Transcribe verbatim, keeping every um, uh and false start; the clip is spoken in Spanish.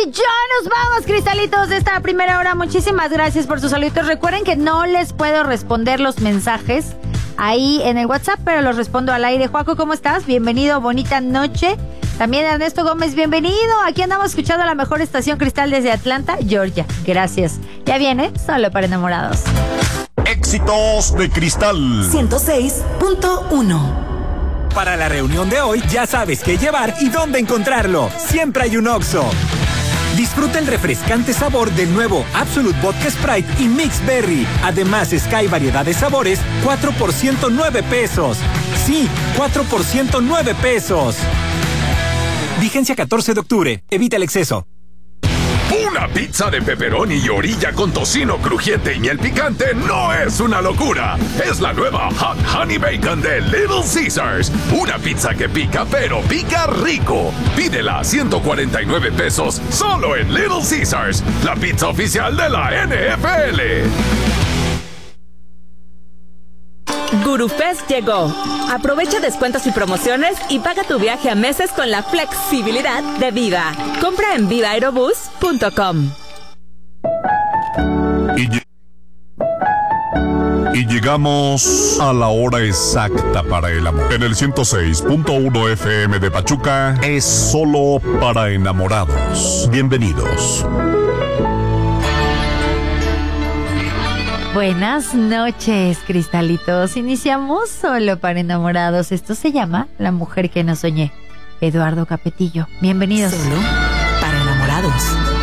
Y ya nos vamos, cristalitos, de esta primera hora. Muchísimas gracias por sus saludos. Recuerden que no les puedo responder los mensajes ahí en el WhatsApp, pero los respondo al aire. Juaco, ¿cómo estás? Bienvenido, bonita noche. También Ernesto Gómez, bienvenido. Aquí andamos escuchando la mejor estación Cristal desde Atlanta, Georgia. Gracias. Ya viene, solo para enamorados. Éxitos de Cristal ciento seis punto uno. Para la reunión de hoy ya sabes qué llevar y dónde encontrarlo. Siempre hay un Oxxo. Disfruta el refrescante sabor del nuevo Absolut Vodka Sprite y Mix Berry. Además, Sky variedad de sabores, cuatro por ciento nueve pesos. Sí, cuatro por ciento nueve pesos. Vigencia catorce de octubre. Evita el exceso. Una pizza de pepperoni y orilla con tocino crujiente y miel picante no es una locura. Es la nueva Hot Honey Bacon de Little Caesars. Una pizza que pica, pero pica rico. Pídela a ciento cuarenta y nueve pesos solo en Little Caesars, la pizza oficial de la N F L. GuruFest llegó. Aprovecha descuentos y promociones y paga tu viaje a meses con la flexibilidad de Viva. Compra en viva aerobús punto com. Y, y llegamos a la hora exacta para el amor. En el ciento seis punto uno F M de Pachuca es solo para enamorados. Bienvenidos. Buenas noches, cristalitos. Iniciamos solo para enamorados. Esto se llama La mujer que no soñé. Eduardo Capetillo. Bienvenidos. Solo para enamorados.